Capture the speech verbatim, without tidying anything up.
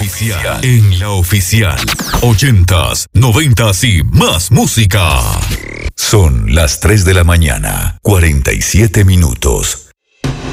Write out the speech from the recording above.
oficial. En la oficial. Ochentas, noventas y más música. Son las tres de la mañana, cuarenta y siete minutos.